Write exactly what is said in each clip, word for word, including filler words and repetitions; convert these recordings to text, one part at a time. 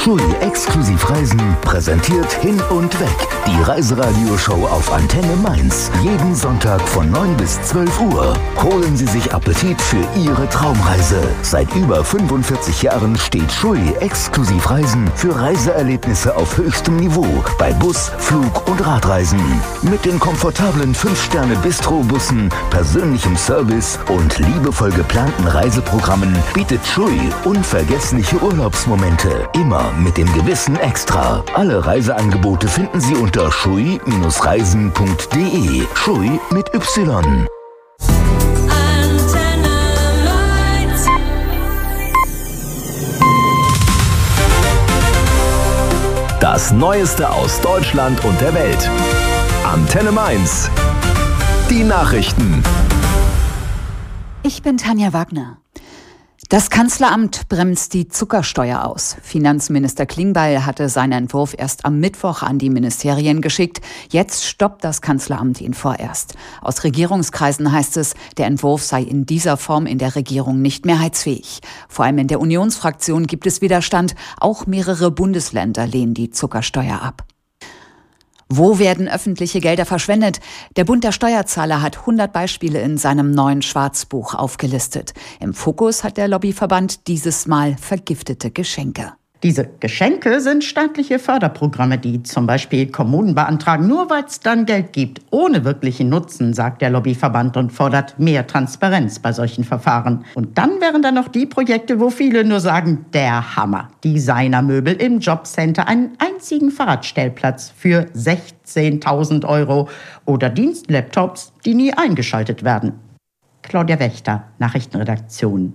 Schui Exklusivreisen präsentiert Hin und Weg. Die Reiseradioshow auf Antenne Mainz. Jeden Sonntag von neun bis zwölf Uhr. Holen Sie sich Appetit für Ihre Traumreise. Seit über fünfundvierzig Jahren steht Schui Exklusivreisen für Reiseerlebnisse auf höchstem Niveau bei Bus, Flug und Radreisen. Mit den komfortablen fünf Sterne Bistro-Bussen, persönlichem Service und liebevoll geplanten Reiseprogrammen bietet Schui unvergessliche Urlaubsmomente. Immer mit dem gewissen Extra. Alle Reiseangebote finden Sie unter schui Reisen punkt de. Schui mit Y. Das Neueste aus Deutschland und der Welt. Antenne Mainz. Die Nachrichten. Ich bin Tanja Wagner. Das Kanzleramt bremst die Zuckersteuer aus. Finanzminister Klingbeil hatte seinen Entwurf erst am Mittwoch an die Ministerien geschickt. Jetzt stoppt das Kanzleramt ihn vorerst. Aus Regierungskreisen heißt es, der Entwurf sei in dieser Form in der Regierung nicht mehrheitsfähig. Vor allem in der Unionsfraktion gibt es Widerstand. Auch mehrere Bundesländer lehnen die Zuckersteuer ab. Wo werden öffentliche Gelder verschwendet? Der Bund der Steuerzahler hat hundert Beispiele in seinem neuen Schwarzbuch aufgelistet. Im Fokus hat der Lobbyverband dieses Mal vergiftete Geschenke. Diese Geschenke sind staatliche Förderprogramme, die zum Beispiel Kommunen beantragen, nur weil es dann Geld gibt, ohne wirklichen Nutzen, sagt der Lobbyverband und fordert mehr Transparenz bei solchen Verfahren. Und dann wären da noch die Projekte, wo viele nur sagen, der Hammer. Designermöbel im Jobcenter, einen einzigen Fahrradstellplatz für sechzehntausend Euro oder Dienstlaptops, die nie eingeschaltet werden. Claudia Wächter, Nachrichtenredaktion.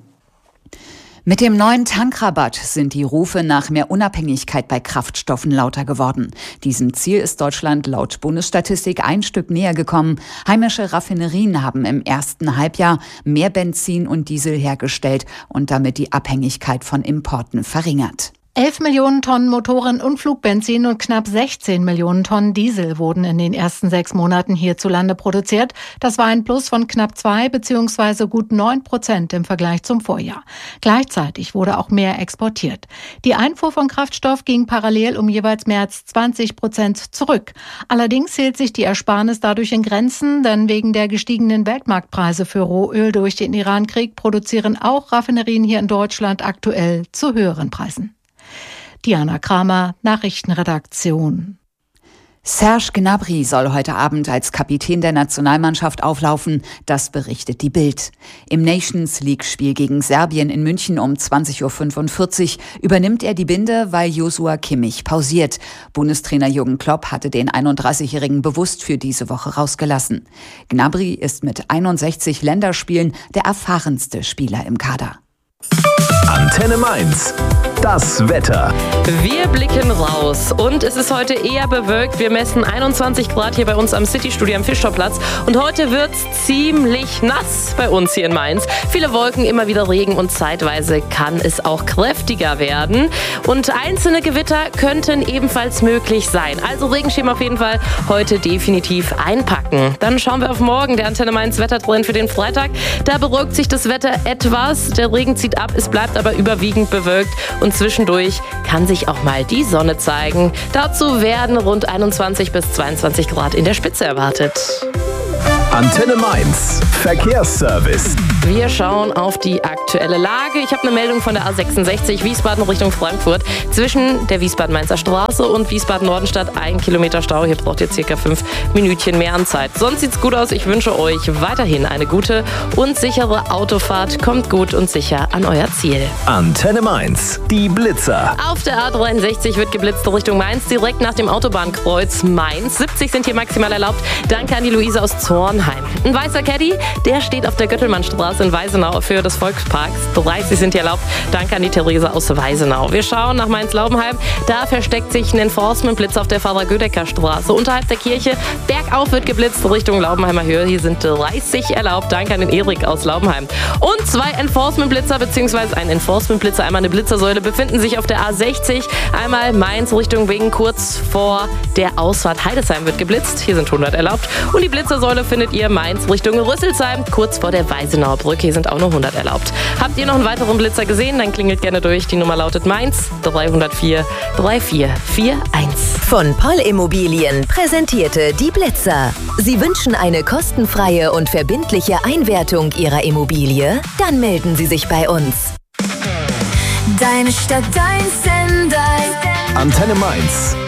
Mit dem neuen Tankrabatt sind die Rufe nach mehr Unabhängigkeit bei Kraftstoffen lauter geworden. Diesem Ziel ist Deutschland laut Bundesstatistik ein Stück näher gekommen. Heimische Raffinerien haben im ersten Halbjahr mehr Benzin und Diesel hergestellt und damit die Abhängigkeit von Importen verringert. elf Millionen Tonnen Motoren- und Flugbenzin und knapp sechzehn Millionen Tonnen Diesel wurden in den ersten sechs Monaten hierzulande produziert. Das war ein Plus von knapp zwei bzw. gut neun Prozent im Vergleich zum Vorjahr. Gleichzeitig wurde auch mehr exportiert. Die Einfuhr von Kraftstoff ging parallel um jeweils mehr als zwanzig Prozent zurück. Allerdings hielt sich die Ersparnis dadurch in Grenzen, denn wegen der gestiegenen Weltmarktpreise für Rohöl durch den Irankrieg produzieren auch Raffinerien hier in Deutschland aktuell zu höheren Preisen. Diana Kramer, Nachrichtenredaktion. Serge Gnabry soll heute Abend als Kapitän der Nationalmannschaft auflaufen, das berichtet die Bild. Im Nations-League-Spiel gegen Serbien in München um zwanzig Uhr fünfundvierzig übernimmt er die Binde, weil Joshua Kimmich pausiert. Bundestrainer Jürgen Klopp hatte den einunddreißigjährigen bewusst für diese Woche rausgelassen. Gnabry ist mit einundsechzig Länderspielen der erfahrenste Spieler im Kader. Antenne Mainz. Das Wetter. Wir blicken raus und es ist heute eher bewölkt. Wir messen einundzwanzig Grad hier bei uns am City-Studio am Fischtorplatz und heute wird's ziemlich nass bei uns hier in Mainz. Viele Wolken, immer wieder Regen und zeitweise kann es auch kräftiger werden. Und einzelne Gewitter könnten ebenfalls möglich sein. Also Regenschirm auf jeden Fall heute definitiv einpacken. Dann schauen wir auf morgen, der Antenne Mainz Wettertrend für den Freitag. Da beruhigt sich das Wetter etwas. Der Regen zieht ab, es bleibt aber überwiegend bewölkt und zwischendurch kann sich auch mal die Sonne zeigen. Dazu werden rund einundzwanzig bis zweiundzwanzig Grad in der Spitze erwartet. Antenne Mainz. Verkehrsservice. Wir schauen auf die aktuelle Lage. Ich habe eine Meldung von der A sechsundsechzig Wiesbaden Richtung Frankfurt. Zwischen der Wiesbaden-Mainzer Straße und Wiesbaden-Nordenstadt ein Kilometer Stau. Hier braucht ihr circa fünf Minütchen mehr an Zeit. Sonst sieht's gut aus. Ich wünsche euch weiterhin eine gute und sichere Autofahrt. Kommt gut und sicher an euer Ziel. Antenne Mainz. Die Blitzer. Auf der A dreiundsechzig wird geblitzt Richtung Mainz, direkt nach dem Autobahnkreuz Mainz. siebzig sind hier maximal erlaubt. Danke an die Luise aus Zornheim. Ein weißer Caddy, der steht auf der Göttelmannstraße in Weisenau für des Volksparks. dreißig sind hier erlaubt. Danke an die Therese aus Weisenau. Wir schauen nach Mainz-Laubenheim. Da versteckt sich ein Enforcement-Blitz auf der Vater-Gödecker-Straße. Unterhalb der Kirche bergauf wird geblitzt Richtung Laubenheimer Höhe. Hier sind dreißig erlaubt. Danke an den Erik aus Laubenheim. Und zwei Enforcement-Blitzer bzw. ein Enforcement-Blitzer, einmal eine Blitzersäule, befinden sich auf der A sechzig. Einmal Mainz Richtung Wegen, kurz vor der Ausfahrt Heidesheim wird geblitzt. Hier sind hundert erlaubt. Und die Blitzersäule findet ihr Mainz Richtung Rüsselsheim, kurz vor der Weisenauer Brücke. Hier sind auch nur hundert erlaubt. Habt ihr noch einen weiteren Blitzer gesehen? Dann klingelt gerne durch. Die Nummer lautet Mainz drei null vier, drei vier vier eins. Von Poll Immobilien präsentierte die Blitzer. Sie wünschen eine kostenfreie und verbindliche Einwertung Ihrer Immobilie? Dann melden Sie sich bei uns. Deine Stadt, dein Sender. Antenne Mainz.